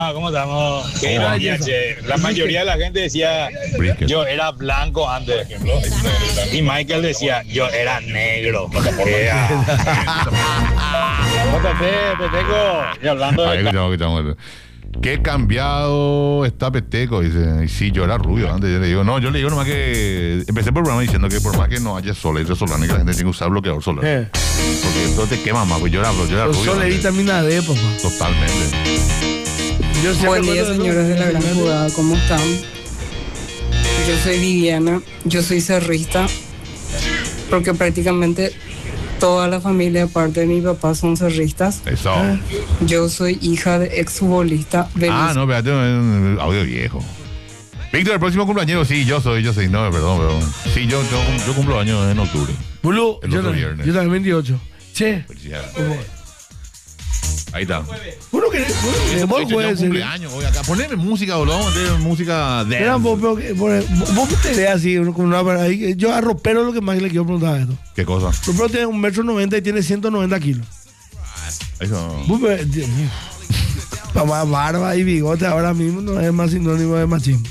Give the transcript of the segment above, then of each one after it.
¿Cómo estamos? Qué Ironía, che. La mayoría de la gente decía, yo era blanco antes, y Michael decía, yo era negro. Peteco. Y hablando de... Qué cambiado está Peteco, dice. Y sí, yo era rubio antes. Yo le digo, no, yo le digo nomás que. Empecé por el programa diciendo que por más que no haya sol, y solar, que la gente tiene que usar bloqueador solar. Porque eso te quema más, pues yo era rubio. Sol y vitamina D, papá. Totalmente. Buen día, señores de la Gran Jugada, ¿cómo están? Yo soy Viviana, yo soy cerrista, porque prácticamente toda la familia, aparte de mi papá, son cerristas. Eso. Yo soy hija de exfutbolista. No, espérate, un audio viejo. Víctor, el próximo cumpleañero, sí, yo soy. No, perdón. Sí, yo cumplo años en octubre. Bulu, yo también 28. Che. Ahí está. Bueno, vos jueves. Cumpleaños, hoy acá. Poneme música, boludo. Vamos a tener música de. Vos te veas así, con una. Yo a Ropero lo que más le quiero preguntar a esto. ¿Qué cosa? Ropero tiene 1,90 m y tiene 190 kilos. Eso. Para barba y bigote ahora mismo no es más sinónimo de machismo.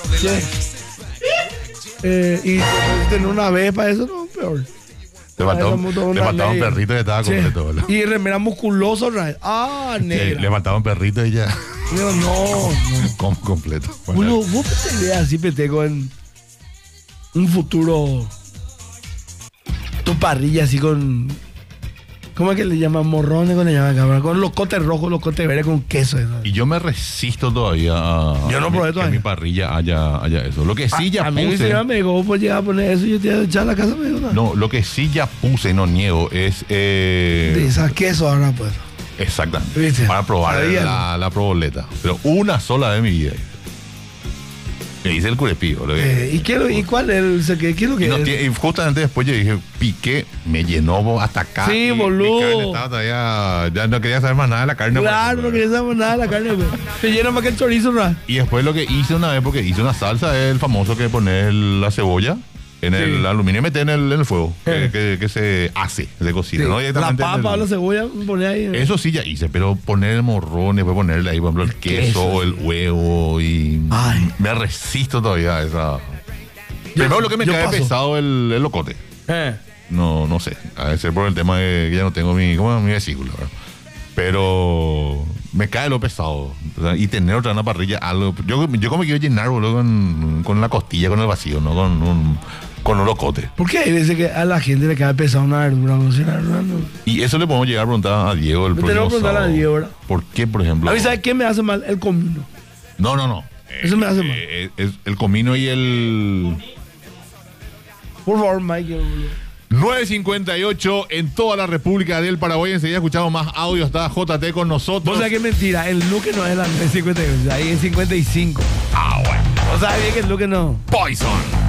Y tener una vez para eso no, peor. Le faltaba un perrito que estaba completo, ¿verdad? Y remera musculoso, negra. Le faltaba un perrito y ya. No. Completo. Bueno, vos te veas así, Peteco, en un futuro. Tu parrilla así con. ¿Cómo es que le llaman? Morrones, ¿cómo le llaman, cabrón? Con los cotes rojos, los cotes verdes con queso. Eso. Y yo me resisto todavía a. Yo no probé todavía. Que en mi parrilla haya eso. Lo que sí ya puse. A mí me dijo, pues llegar a poner eso y yo te iba a echar a la casa. No, lo que sí ya puse, no niego, es. De esas quesos ahora, pues. Exactamente. ¿Viste? Para probar la proboleta. Pero una sola vez en mi vida. Me hice el curepío. ¿Y cuál es el qué es lo que y justamente después yo dije, piqué, me llenó hasta acá. Sí, boludo. Mi carne estaba todavía, ya no quería saber más nada de la carne. Claro, no quería saber nada de la carne. Te llena más que el chorizo, ¿no? Y después lo que hice una vez, porque hice una salsa, es el famoso que pones la cebolla en el aluminio y metes en el fuego, que se hace, se cocina. ¿No? La papa o la cebolla, poner ahí. Eso sí ya hice, pero poner el morrón, después ponerle ahí, por ejemplo, el queso, el huevo y... Ay. Me resisto todavía a esa... Primero lo que me cae pesado el locote. No sé, a veces por el tema de que ya no tengo mi vesícula, ¿verdad? Pero me cae lo pesado, ¿verdad? Y tener otra una parrilla, algo... Yo me quiero llenar, boludo, con la costilla, con el vacío, no con un locote. ¿Por qué hay veces que a la gente le cae pesado una verdura? Y eso le podemos llegar a preguntar a Diego el próximo tenemos que preguntar a Diego, ¿verdad? ¿Por qué, por ejemplo? A mí, ¿sabes qué me hace mal? El comino. No. Eso me hace mal. Es el comino y el... Por favor, Mike. 9:58 en toda la República del Paraguay. Enseguida escuchamos más audio. Está JT con nosotros. Vos sabés que es mentira. El Luque no es el 58. Ahí es 55. Bueno. Vos sabés bien que el Luque no. Poison.